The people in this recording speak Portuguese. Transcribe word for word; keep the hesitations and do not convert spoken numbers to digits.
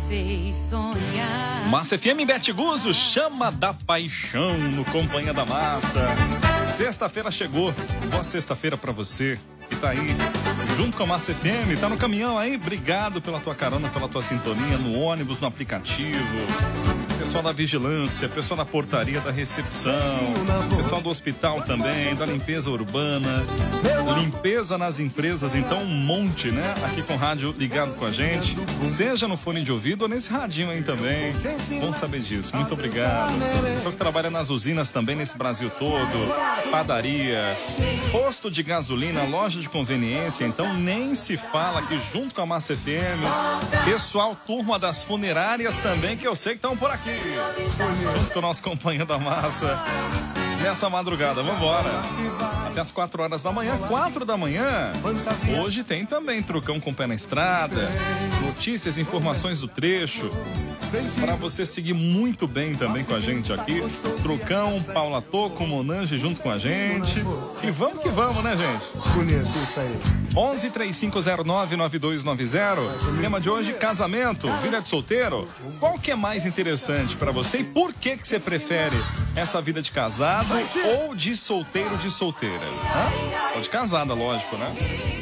fez sonhar. Massa F M Bete Guzzo, chama da paixão no Companhia da Massa. Sexta-feira chegou, boa sexta-feira pra você que tá aí junto com a Massa F M, tá no caminhão aí, obrigado pela tua carona, pela tua sintonia, no ônibus, no aplicativo. Pessoal da vigilância, pessoal da portaria, da recepção, pessoal do hospital também, da limpeza urbana, limpeza nas empresas, então um monte, né? Aqui com o rádio ligado com a gente, seja no fone de ouvido ou nesse radinho aí também. Bom saber disso, muito obrigado. Pessoal que trabalha nas usinas também nesse Brasil todo, padaria, posto de gasolina, loja de conveniência, então nem se fala que junto com a Massa F M, pessoal, turma das funerárias também, que eu sei que estão por aqui. Junto com o nosso Companhia da Massa nessa madrugada, vambora até as quatro horas da manhã, quatro da manhã. Hoje tem também Trucão com Pé na Estrada, notícias, informações do trecho, para você seguir muito bem também com a gente aqui. Trucão, Paula Toco, Monange junto com a gente. E vamos que vamos, né, gente? Bonito isso aí. onze, três cinco zero nove, nove dois nove zero. Tema de hoje, casamento, vida de solteiro. Qual que é mais interessante para você e por que que você prefere essa vida de casado ou de solteiro de solteira? Hã? Ou de casada, lógico, né?